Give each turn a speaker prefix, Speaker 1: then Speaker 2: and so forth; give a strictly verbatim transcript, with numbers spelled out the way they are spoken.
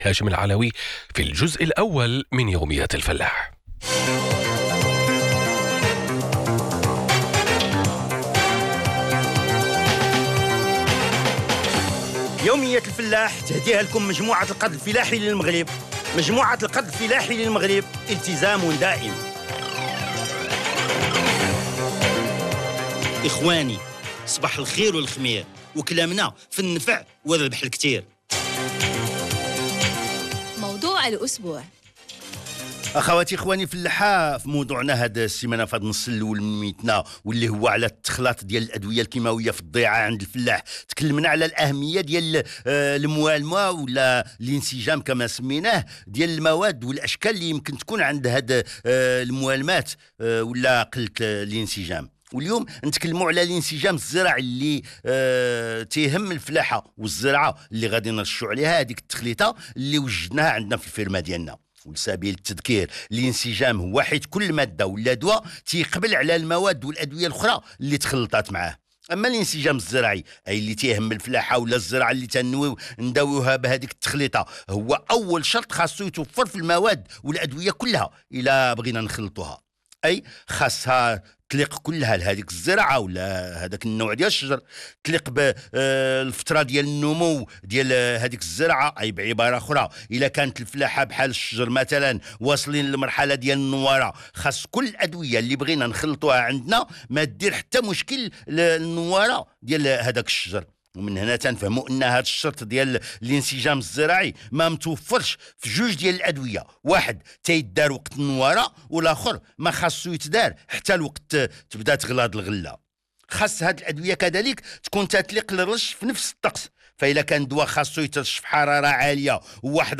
Speaker 1: هاشم العلوي في الجزء الأول من يوميات الفلاح.
Speaker 2: يوميات الفلاح تهديها لكم مجموعة القرض الفلاحي للمغرب. مجموعة القرض الفلاحي للمغرب، التزام دائم. إخواني، صباح الخير والخمير، وكلامنا في النفع والربح الكتير.
Speaker 3: موضوع الأسبوع.
Speaker 2: اخواتي اخواني فلاحه، في موضوعنا هذا السيمانه في هذا النص الاول من ميتنا، واللي هو على التخلاط ديال الادويه الكيماويه في الضيعه عند الفلاح. تكلمنا على الاهميه ديال الموالمه ولا الانسجام كما سميناه، ديال المواد والاشكال اللي يمكن تكون عند هذه الموالمات ولا قله الانسجام. واليوم نتكلموا على الانسجام الزراعي اللي آه تيهم الفلاحه والزراعه، اللي غادي نرشوا عليها هذيك التخليطه اللي وجدناها عندنا في الفيرما ديالنا. ولسبيل التذكير، الانسجام هو حيث كل ماده ولا دواء تيقبل على المواد والادويه الاخرى اللي تخلطات معاه. اما الانسجام الزراعي اي اللي تيهم الفلاحه ولا الزراعه اللي تنويو نداويوها بهذيك التخليطه، هو اول شرط خاصو يتوفر في المواد والادويه كلها الا بغينا نخلطوها. اي خاصها تليق كلها لهذيك الزراعه ولا هذاك النوع ديال الشجر، تليق بالفتره ديال النمو ديال هذيك الزراعه. اي بعباره اخرى، الا كانت الفلاحه بحال الشجر مثلا واصلين للمرحله ديال النواره، خاص كل الادويه اللي بغينا نخلطوها عندنا ما دير حتى مشكل للنواره ديال هذاك الشجر. ومن هنا تنفهموا ان هذا الشرط ديال الانسجام الزراعي ما متوفرش في جوج ديال الادويه، واحد تيدار وقت النواره والاخر ما خاصو يتدار حتى الوقت تبدا تغلاض الغله. خاص هاد الادويه كذلك تكون تتليق للرش في نفس الطقس، فإلا كان دواء خاصو يترش في حراره عاليه وواحد